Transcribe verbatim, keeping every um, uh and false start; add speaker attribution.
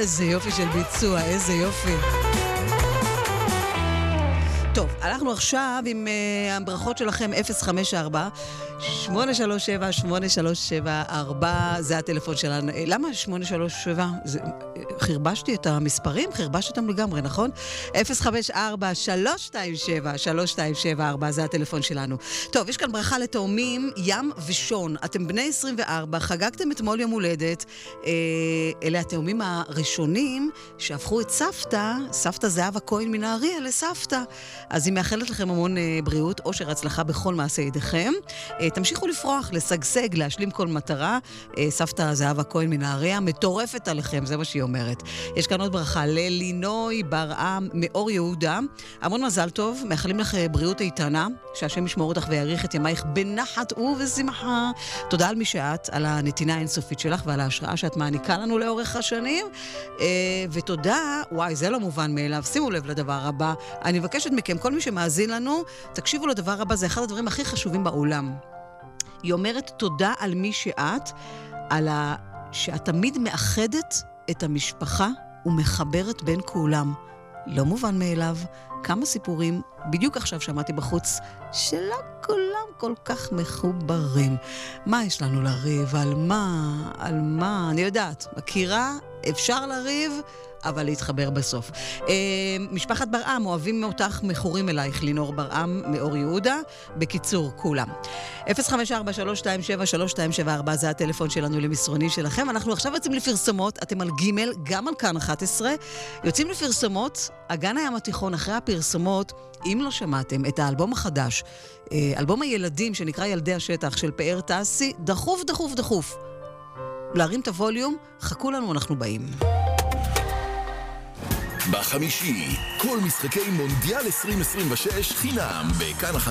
Speaker 1: איזה יופי של ביצוע, איזה יופי. טוב, אנחנו עכשיו עם uh, הברכות שלכם אפס חמש ארבע שמונה שלוש שבע שמונה שלוש שבע ארבע, זה הטלפון שלנו. למה שמונה שלוש שבע? זה, חרבשתי את המספרים? חרבשתי אותם לגמרי, נכון? אפס חמש ארבע שלוש שתיים שבע שלוש שתיים שבע ארבע, זה הטלפון שלנו. טוב, יש כאן ברכה לתאומים ים ושון. אתם בני עשרים וארבע, חגגתם אתמול יום הולדת. אה, אלה התאומים הראשונים שהפכו את סבתא, סבתא זהבה כהן מנהריה לסבתא. אז היא מאחלת לכם המון אה, בריאות, אושר, הצלחה בכל מעשה ידיכם. אה, תמשיכו לפרוח, לשגשג, להשלים כל מטרה. אה, סבתא זהבה כהן מנהריה מטורפת עליכם, זה מה שהיא אומרת. יש כאן עוד ברכה ללינוי ברעם מאור יהודה. המון מזל טוב, מאחלים לך בריאות איתנה, שהשם ישמור אותך ויאריך את ימייך בנחת ובשמחה. תודה על מי שאת, על הנתינה האינסופית שלך ועל ההשראה שאת מעניקה לנו לאורך השנים. אה, ותודה, וואי, זה לא מובן מאליו, שימו לב לדבר הבא. אני מבקשת מכם, כל מי שמאזין לנו, תקשיבו לדבר הבא, זה אחד הדברים הכי חשובים בעולם. היא אומרת תודה על מי שאת, על ה... שאת תמיד מאחדת את המשפחה ומחברת בין כולם. לא מובן מאליו. כמה סיפורים, בדיוק עכשיו שמעתי בחוץ, שלא כולם כל כך מחוברים. מה יש לנו לריב? על מה? על מה? אני יודעת, מכירה, אפשר לריב, אבל להתחבר בסוף. אה, משפחת ברעם, אוהבים אותך, מכורים אלייך, לינור ברעם מאור יהודה. בקיצור, כולם. אפס חמש ארבע שלוש שתיים שבע שלוש שתיים שבע ארבע, זה הטלפון שלנו למסרונים שלכם. אנחנו עכשיו יוצאים לפרסומות, אתם על ג' גם על כאן אחת עשרה. יוצאים לפרסומות, אגן הים התיכון, אחרי הפרסומות, אם לא שמעתם את האלבום החדש, אלבום הילדים שנקרא ילדי השטח של פאר טסי, דחוף, דחוף, דחוף. להרים את הווליום, חכו לנו, אנחנו באים.
Speaker 2: בחמישי, כל משחקי מונדיאל עשרים עשרים ושש חינם בכאן אחת